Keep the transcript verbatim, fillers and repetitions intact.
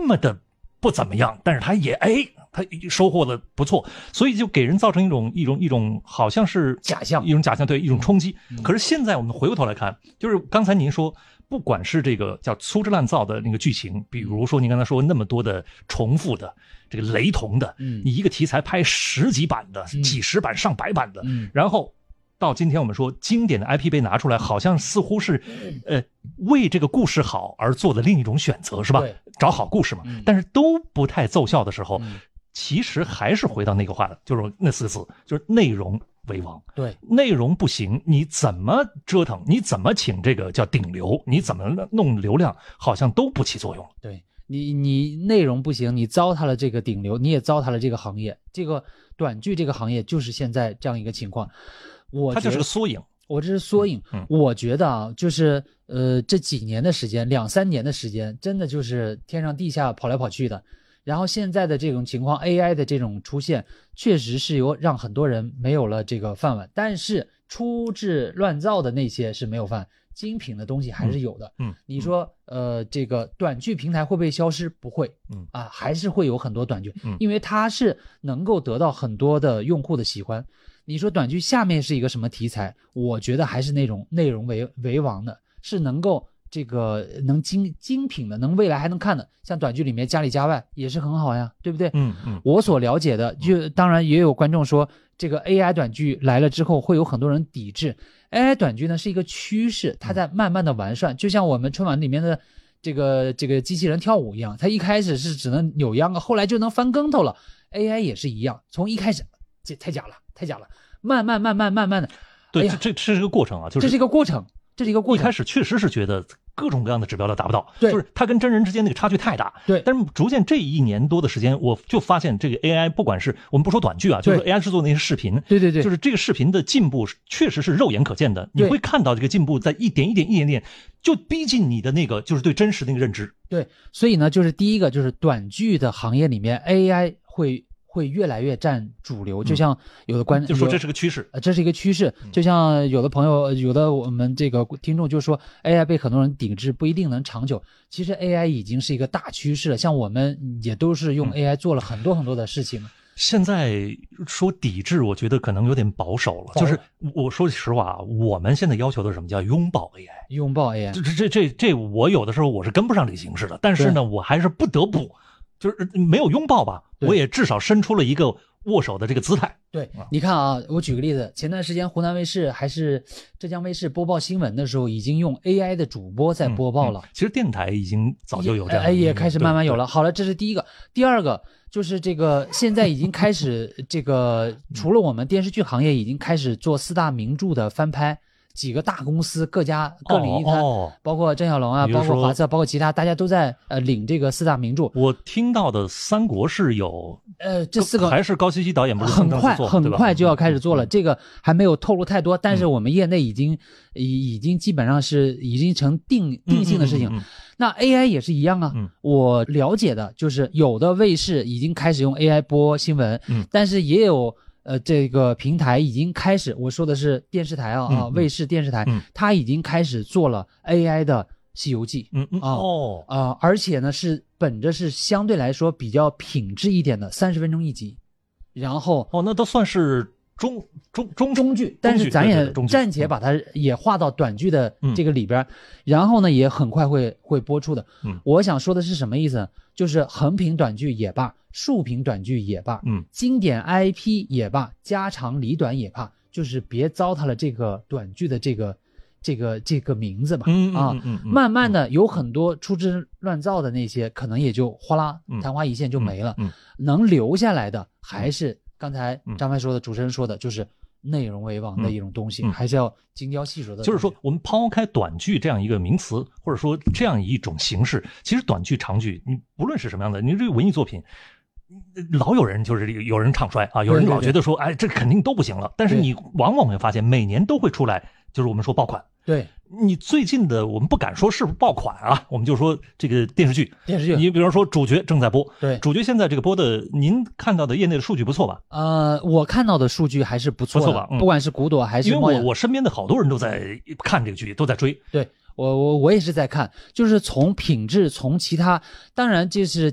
么的不怎么样，但是他也哎，他收获的不错，所以就给人造成一种一种一种好像是假象， 一种假象，对，一种冲击。 嗯、 可是现在我们回过头来看，就是刚才您说。不管是这个叫粗制滥造的那个剧情，比如说您刚才说那么多的重复的、这个雷同的， 嗯， 你一个题材拍十几版的、 嗯、 几十版、上百版的， 嗯， 然后到今天我们说经典的 I P 被拿出来，好像似乎是，呃，为这个故事好而做的另一种选择，是吧？找好故事嘛， 嗯、 但是都不太奏效的时候， 嗯、 其实还是回到那个话的，就是那四个字，就是内容为王。 对， 内容不行，你怎么折腾，你怎么请这个叫顶流，你怎么弄流量，好像都不起作用。 对，你你内容不行，你糟蹋了这个顶流，你也糟蹋了这个行业。这个短剧这个行业就是现在这样一个情况。我它就是个缩影。 我这是缩影。 嗯， 我觉得啊，就是呃这几年的时间，两三年的时间，真的就是天上地下跑来跑去的。然后现在的这种情况 ，A I 的这种出现，确实是有让很多人没有了这个饭碗。但是粗制乱造的那些是没有饭，精品的东西还是有的。 嗯， 你说呃，这个短剧平台会不会消失？不会。 嗯啊，还是会有很多短剧， 嗯， 因为它是能够得到很多的用户的喜欢。你说短剧下面是一个什么题材？我觉得还是那种内容为为王的，是能够。这个能精精品的，能未来还能看的，像短剧里面加里加外也是很好呀，对不对？ 嗯嗯。 我所了解的，就当然也有观众说，这个 A I 短剧来了之后，会有很多人抵制。A I 短剧呢是一个趋势，它在慢慢的完善，就像我们春晚里面的这个这个机器人跳舞一样，它一开始是只能扭秧歌，后来就能翻跟头了。A I 也是一样，从一开始这太假了，太假了，慢慢慢慢慢慢的， 对， 哎、 这这这是一个过程啊，就是这是一个过程。这是一个过程。 一开始确实是觉得各种各样的指标都达不到， 对， 就是它跟真人之间那个差距太大。 对， 但是逐渐这一年多的时间，我就发现这个 A I 不管是我们不说短剧啊，就是 A I 制作的那些视频， 对对对， 就是这个视频的进步确实是肉眼可见的，你会看到这个进步在一点一点一点点就逼近你的那个就是对真实的那个认知。 对，所以呢，就是第一个就是短剧的行业里面 A I 会。会越来越占主流，就像有的观、 嗯、就说这是个趋势， 呃，这是一个趋势。就像有的朋友，有的我们这个听众就说 A I 被很多人抵制，不一定能长久。其实 A I 已经是一个大趋势了，像我们也都是用 A I 做了很多很多的事情。嗯、 现在说抵制，我觉得可能有点保守了。就是我说实话啊，我们现在要求的是什么叫拥抱 A I， 拥抱 A I。 这这这这，我有的时候我是跟不上这个形势的，但是呢，我还是不得不。就是没有拥抱吧，我也至少伸出了一个握手的这个姿态。 对，你看啊，我举个例子，前段时间湖南卫视还是浙江卫视播报新闻的时候，已经用 A I 的主播在播报了。 嗯嗯、其实电台已经早就有这样的， 哎，也开始慢慢有了。好了，这是第一个，第二个就是这个现在已经开始这个，除了我们电视剧行业已经开始做四大名著的翻拍。几个大公司各家各领一摊， 哦哦、 包括郑晓龙啊，包括华策，包括其他，大家都在呃领这个四大名著。 我听到的三国是有， 呃，这四个还是高希希导演不是很快很快就要开始做了， 嗯、 这个还没有透露太多，但是我们业内已经已已经基本上是已经成定定性的事情。 嗯嗯嗯嗯那 A I 也是一样啊， 嗯、 我了解的就是有的卫视已经开始用 A I 播新闻， 嗯、 但是也有。呃，这个平台已经开始，我说的是电视台啊， 嗯、 啊，卫视电视台， 嗯、 它已经开始做了 A I 的《西游记》， 嗯嗯啊哦啊、呃，而且呢是本着是相对来说比较品质一点的，三十分钟一集，然后哦，那都算是中中中中剧，但是咱也暂且把它也划到短剧的这个里边，嗯、然后呢也很快会会播出的。 嗯， 我想说的是什么意思？就是横屏短剧也罢。竖屏短剧也罢， 嗯， 经典 I P 也罢，家长里短也罢，就是别糟蹋了这个短剧的这个这个这个名字吧， 嗯啊， 嗯嗯嗯、 慢慢的有很多粗制滥造的那些，可能也就哗啦昙花一现就没了， 嗯嗯嗯、 能留下来的还是刚才张帆说的，主持人说的，就是内容为王的一种东西， 嗯、 还是要精雕细琢的。 就是说，我们抛开短剧这样一个名词，或者说这样一种形式，其实短剧、长剧，你不论是什么样的，你这个文艺作品。老有人就是有人唱衰啊，有人老觉得说，哎，这肯定都不行了。但是你往往会发现，每年都会出来，就是我们说爆款。 对， 你最近的我们不敢说是不是爆款啊，我们就说这个电视剧， 电视剧， 你比方说主角正在播， 对， 主角现在这个播的，您看到的业内的数据不错吧？ 呃，我看到的数据还是不错的， 不错吧？ 嗯、不管是古朵还是因为我我身边的好多人都在看这个剧，都在追。 对。我我我也是在看，就是从品质，从其他，当然就是